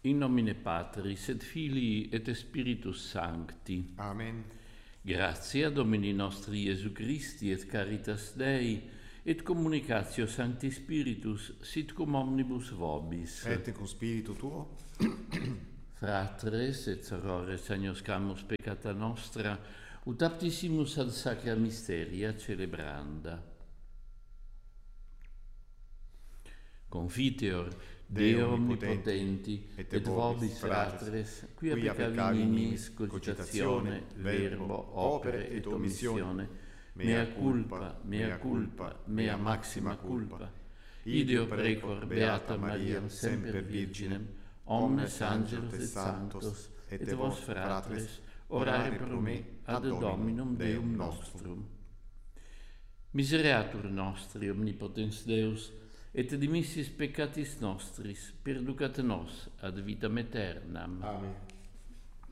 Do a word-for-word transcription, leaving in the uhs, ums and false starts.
In nomine Patris et Filii et Spiritus Sancti. Amen. Gratia Domini nostri Iesu Christi et caritas Dei et communicatio Sancti Spiritus sit cum omnibus vobis. Et cum spiritu tuo. Fratres et sorores agnoscamus peccata nostra, ut aptissimus ad sacra mysteria celebranda. Confiteor Deo omnipotenti, et, et vobis fratres, quia peccavi niminis cogitatione, verbo, opere et omissione, mea culpa, mea culpa, mea maxima culpa. Ideo precor beata Mariam semper virginem, omnes angelos et sanctos, et vos fratres, orare pro me ad Dominum Deum nostrum. Misereatur nostri omnipotens Deus, et dimissis peccatis nostris, perducat nos ad vitam aeternam. Amen.